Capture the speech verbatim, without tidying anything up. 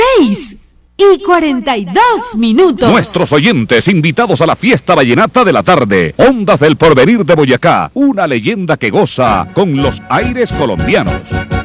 seis y cuarenta y dos minutos. Nuestros oyentes invitados a la fiesta vallenata de la tarde. Ondas del Porvenir de Boyacá, una leyenda que goza con los aires colombianos.